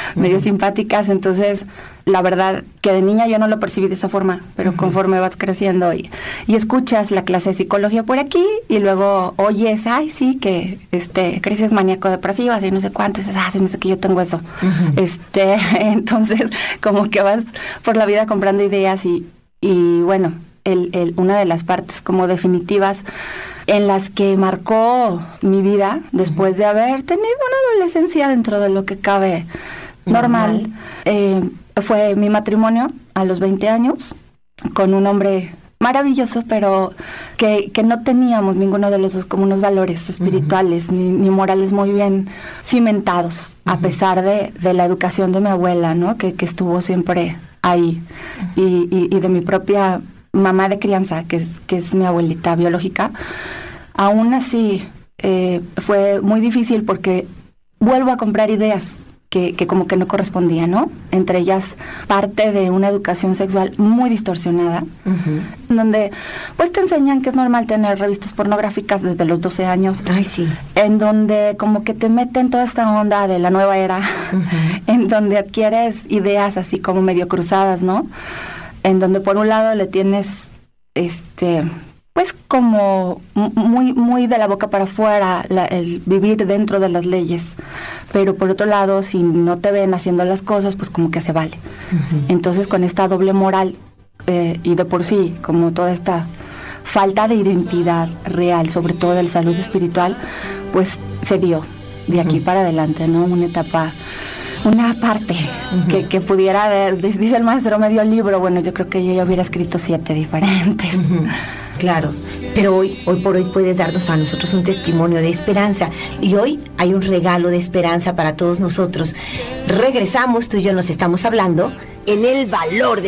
medio simpáticas. Entonces, la verdad que de niña yo no lo percibí de esa forma, pero conforme vas creciendo y escuchas la clase de psicología por aquí y luego oyes, ay, sí, que crisis maníaco-depresivas y no sé cuánto, y dices, se me hace que yo tengo eso. Entonces, como que vas por la vida comprando ideas y bueno, una de las partes como definitivas en las que marcó mi vida después de haber tenido una adolescencia dentro de lo que cabe normal, fue mi matrimonio a los 20 años con un hombre maravilloso, pero que no teníamos ninguno de los dos como unos valores espirituales ni morales muy bien cimentados, a pesar de la educación de mi abuela, ¿no? Que estuvo siempre ahí, y de mi propia mamá de crianza, que es mi abuelita biológica. Aún así, fue muy difícil porque vuelvo a comprar ideas que como que no correspondían, ¿no? Entre ellas, parte de una educación sexual muy distorsionada, donde pues te enseñan que es normal tener revistas pornográficas desde los 12 años. Ay, sí. En donde como que te meten toda esta onda de la nueva era, en donde adquieres ideas así como medio cruzadas, ¿no? En donde por un lado le tienes, pues como muy de la boca para afuera el vivir dentro de las leyes, pero por otro lado, si no te ven haciendo las cosas, pues como que se vale. Entonces, con esta doble moral y de por sí, como toda esta falta de identidad real, sobre todo de la salud espiritual, pues se dio de aquí para adelante, ¿no? Una parte que pudiera haber, dice el maestro, medio libro, bueno, yo creo que yo ya hubiera escrito 7 diferentes. Claro, pero hoy por hoy puedes darnos a nosotros un testimonio de esperanza, y hoy hay un regalo de esperanza para todos nosotros. Regresamos, tú y yo nos estamos hablando en El Valor de